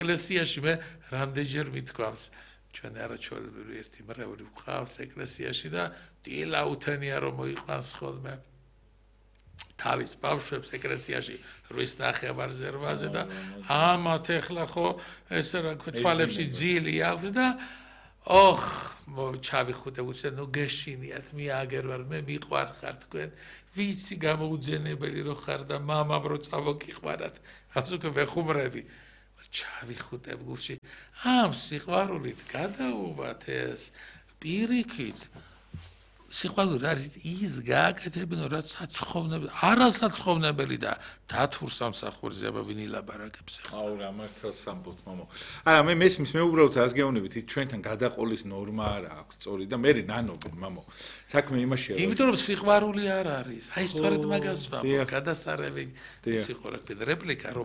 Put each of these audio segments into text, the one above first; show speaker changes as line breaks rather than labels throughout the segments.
ეკლესიაში მე რამდენჯერ მithქვამს ჩვენ არაჩვეულებრივი ერთი მრევრი ვყავს ეკლესიაში და დილაუთენია რომ მოიყვანს ხოლმე თავის ბავშვებს ეკლესიაში რის ნახევარზე რვაზე და ამათ ეხლა ხო ეს რა თვალებში ძილი აქვს და ოხ ჩავიხუტე უცე ნუ გეშინიათ მიაგერ ვარ მე მიყვარ ხარ თქვენ ვიცი გამოუძენებელი რო ხარ და მამამ რო წავოგიყვანათ ამას უკვე ვეხუმრები ჩავიხუტე გულში ამ სიყვარულით გადაუვათ ეს პირიქით სიყვარული არის ის გააკეთებინო რაც საცხოვრებელი არასაცხოვრებელი და დათურს სამსახურზე აბავინი ლაბარაკებს
აუ რა მართლაც სამბოთ მამო არა მე მესმის მე უბრალოდ რას გეუბნებით ის ჩვენთან გადაყოლის ნორმა არა აქვს სწორი და მე ნანობენ მამო საქმე იმაშია
იმიტომ რომ სიყვარული არ არის აი სწორედ მაგას ვამბობ გადასარევი სიყვარული რეპლიკა რომ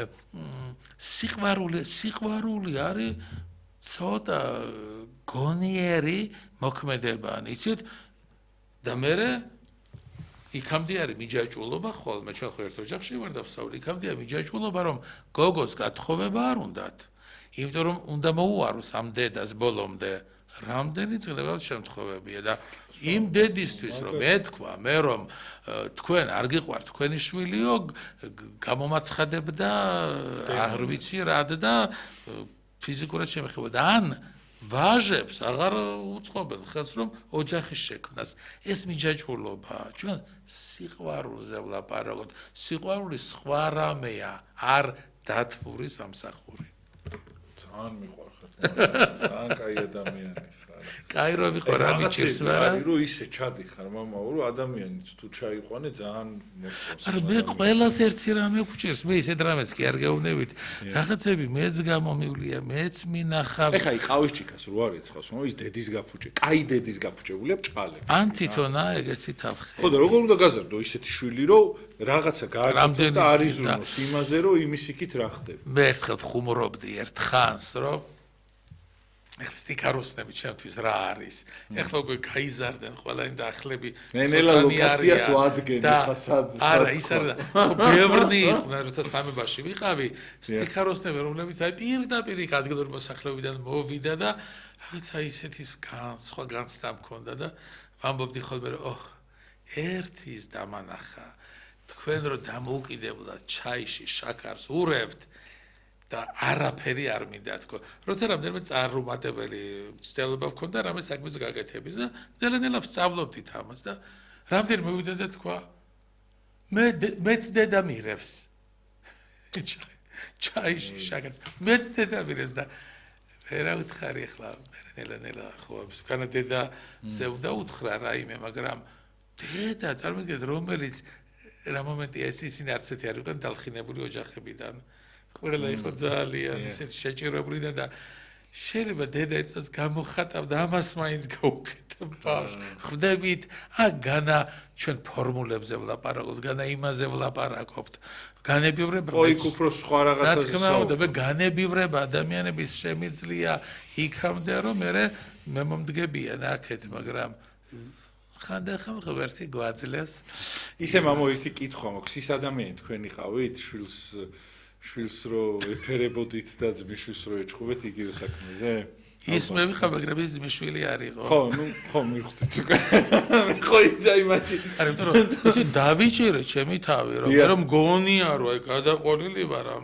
სიყვარული არის ცოტა გონიერი მოქმედება იცით და მე იქამდე არის მიჯაჭვულობა ხოლმე ჩვენ ხო ერთ ოჯახში ვარ და ვსაუბრობ იქამდე არის მიჯაჭვულობა რომ გოგოს გათხოვება არ უნდათ იმიტომ რომ უნდა მოუაროს ამ დედას ბოლომდე რამდენი წლებად შემთხვევებია და იმ დედისთვის რომ ეთქვა მე რომ თქვენ არ გიყვართ თქვენი შვილიო გამომაცხადებდა არ ვიცი რად და ფიზიკურად შემეხებოდა ან ვაჟებს აღარ უწყობენ ხელს რომ ოჯახის შექმნას ეს მიჯაჭვულობა ჩვენ სიყვარულზე ვლაპარაკობთ სიყვარული სხვა რამეა არ დათვური სამსახური
ძალიან მიყვარხარ ძალიან კაი ადამიანი ხარ
კაი რო ვიყო რა მიჭირს რა
რომ ისე ჩადიხარ მამაო რომ ადამიანიც თუ ჩაიყვანე ძალიან მოსწონს
არა მე ყველას ერთი რამე გვჭირს მე ისეთ რამეს კი არ გეუბნებით რაღაცები მეც გამომივლია მეც მინახავს
ეხა იყავის ჭიქას რო არ ეცხავს მამაო ის დედის გაფუჭე კაი დედის გაფუჭებულია ბჭყალები
ან თვითონა ეგეთი თავხე
ხო და როგორ უნდა გაზარდო ისეთი შვილი რომ რაღაცა გააკეთოს და არ იზრუნოს იმაზე რომ იმის იქით რა ხდება
მე ერთხელ ვხუმრობდი ერთხანს რომ ეხლა სტიქაროსნები ჩემთვის რა არის ეხლა უკვე გაიზარდნენ ყველანი და ახლები
ნელა ლოკაციას ვადგენ ხა სად
არა ის არა ხო ბევრი იყვნენ როცა სამებაში ვიყავი სტიქაროსნები რომლებიც აი პირდაპირ იქ ადგილობრივი მოსახლეობიდან მოვიდა და რაღაცა ისეთი სხვა განცდა მქონდა და ვამბობდი ხოლმე რომ ოხ ერთის დამანახა თქვენ რო დამოუკიდებლად ჩაიში შაქარს ურევთ და არაფერი არ მინდა თქო. როცა რამდენიმე წარუმატებელი ცდელობა მქონდა რამე საქმეს გაკეთების და ნელა-ნელა ვსწავლობდით ამას და რამდენი მოვიდა და თქვა მეც დედა მირევს. ჩაიში შაქარს მეც დედა მირევს და ვერა უთხარი ახლა ნელა-ნელა ხო განა დედაზე უნდა უთხრა რაიმე მაგრამ დედა წარმოგიდგენთ რომელიც რა მომენტია ეს ისინი არც ერთი არ იყვნენ დალხინებული ოჯახებიდან ყველა იყო ძალიან ისეთი შეჭირებულიდან და შეიძლება დედა ეცას გამოხატავდა ამას მაინც გაუკეთა ბავშვს ხვდებით განა ჩვენ ფორმულებზე ვლაპარაკობთ განა იმაზე ვლაპარაკობთ განებივრება
ხო იქ უფრო სხვა რაღაცაზე
საუბრობ მე განებივრება ადამიანების შემიძლია იქამდე რომ მე მომდგებიან აქეთ მაგრამ ხანდახან ღმერთი გვაძლევს
ისე მამო ერთი კითხვა მაქვს ის ადამიანი თქვენი ხავით შვილს რო ეფერებოდით და ძმისშვილს რო ეჭხუბეთ იგივე საქმეზე
ის მე ვიხარ მაგრამ ის ძმისშვილი არ იყო
ხო ნუ ხო მივხვდით ხო ისა იმაში
არა იმიტომ რომ იცი დავიჭირე ჩემი თავი რომ მე რომ გონია რომ აი გადაყოლილი ვარ ამ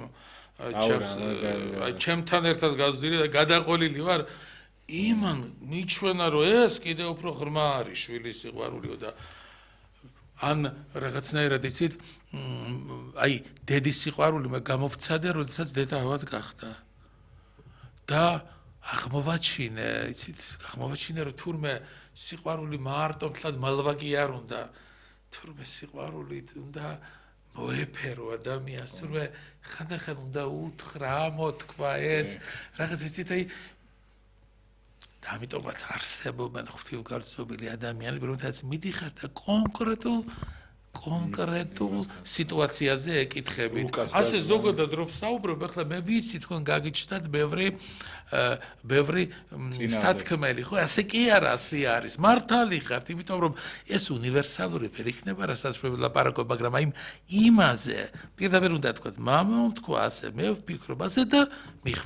ჩემთან ერთად გავზდირი და გადაყოლილი ვარ იმან მიჩვენა რომ ეს კიდე უფრო ღრმა არის შვილის სიყვარულიო და ან რაღაცნაირად იცით აი დედის სიყვარული მე გამოვცადე როდესაც დედა ავად გახდა და აღმოვაჩინე იცით რომ თურმე სიყვარული მარტო მთლად მალვაკი არ უნდა თურმე სიყვარულით უნდა მოეფერო ადამიანს თურმე ხანდახან უნდა უთხრა ამოთქვა ეს რაღაც იცით აი და ამიტომაც არსებობენ ღვთივგარწმული ადამიანები, რომელთაც მიდიხარ და კონკრეტულ კონკრეტულ სიტუაციაზე ეკითხებით.
ლუკას
ასე
გაძვანი.
ზოგადად რომ საუბრობ, ახლა მე ვიცი თქვენ გაგიჩნდათ ბევრი სათქმელი, ხო? ასე კი არა, ასე არის. მართალი ხართ, იმიტომ რომ ეს უნივერსალური ვერ იქნება, რასაც ჩვენ ვლაპარაკობ, მაგრამ აი იმაზე პირდაპირ უნდა თქვა, მამამ თქვა ასე, მე ვფიქრობ ასე და